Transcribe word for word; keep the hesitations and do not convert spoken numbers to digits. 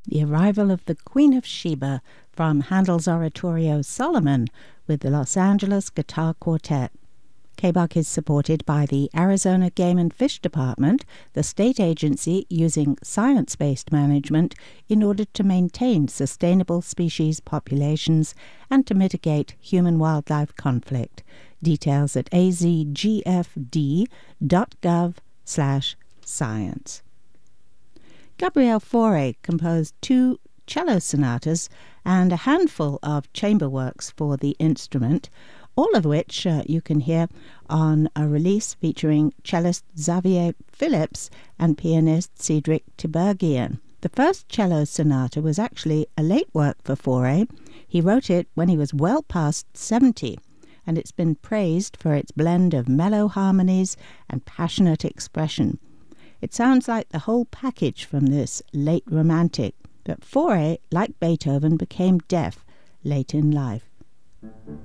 The arrival of the Queen of Sheba from Handel's oratorio Solomon with the Los Angeles Guitar Quartet. K B U C is supported by the Arizona Game and Fish Department, the state agency using science-based management in order to maintain sustainable species populations and to mitigate human-wildlife conflict. Details at a z g f d dot gov slash science. Gabriel Fauré composed two cello sonatas and a handful of chamber works for the instrument, all of which uh, you can hear on a release featuring cellist Xavier Phillips and pianist Cedric Tiberghien. The first cello sonata was actually a late work for Fauré. He wrote it when he was well past seventy, and it's been praised for its blend of mellow harmonies and passionate expression. It sounds like the whole package from this late romantic, but Fauré, like Beethoven, became deaf late in life.